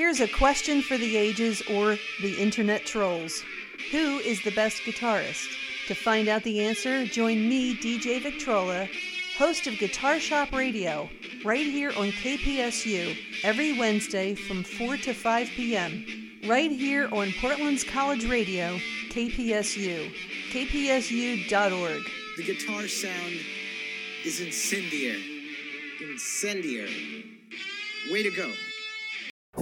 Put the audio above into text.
Here's a question for the ages or the internet trolls. Who is the best guitarist? To find out the answer, join me, DJ Victrola, host of Guitar Shop Radio, right here on KPSU, every Wednesday from 4 to 5 p.m., right here on Portland's College Radio, KPSU, kpsu.org. The guitar sound is incendiary. Incendiary. Way to go.